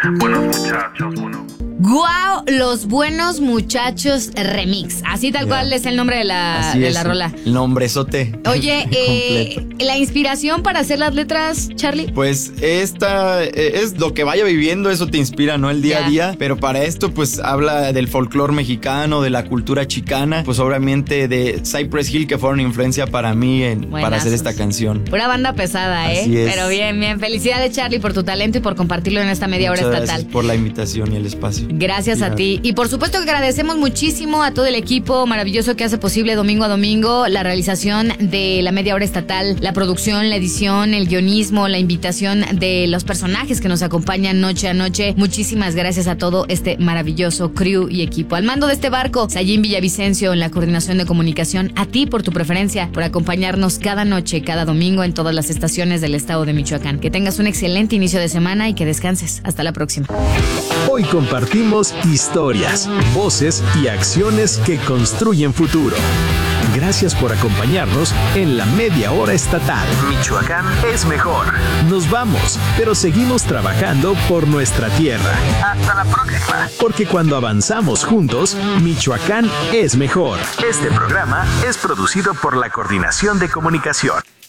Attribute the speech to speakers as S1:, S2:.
S1: Buenos muchachos, bueno.
S2: ¡Guau! Los Buenos Muchachos Remix. Así tal cual es el nombre de la rola.
S3: El nombrezote.
S2: Oye, la inspiración para hacer las letras, Charlie.
S3: Pues esta es lo que vaya viviendo, eso te inspira, ¿no? El día a día. Pero para esto, pues habla del folclore mexicano, de la cultura chicana. Pues obviamente de Cypress Hill, que fueron influencia para mí para hacer esta canción.
S2: Pura banda pesada, ¿eh?
S3: Así es.
S2: Pero bien. Felicidades, Charlie, por tu talento y por compartirlo en esta media hora estatal.
S3: Gracias por la invitación y el espacio.
S2: Gracias a ti. Y por supuesto que agradecemos muchísimo a todo el equipo maravilloso que hace posible domingo a domingo la realización de la media hora estatal, la producción, la edición, el guionismo, la invitación de los personajes que nos acompañan noche a noche. Muchísimas gracias a todo este maravilloso crew y equipo. Al mando de este barco, Sayín Villavicencio en la coordinación de comunicación. A ti por tu preferencia, por acompañarnos cada noche, cada domingo en todas las estaciones del estado de Michoacán. Que tengas un excelente inicio de semana y que descanses. Hasta la próxima.
S4: Hoy compartimos historias, voces y acciones que construyen futuro. Gracias por acompañarnos en la media hora estatal. Michoacán es mejor. Nos vamos, pero seguimos trabajando por nuestra tierra. Hasta la próxima. Porque cuando avanzamos juntos, Michoacán es mejor. Este programa es producido por la Coordinación de Comunicación.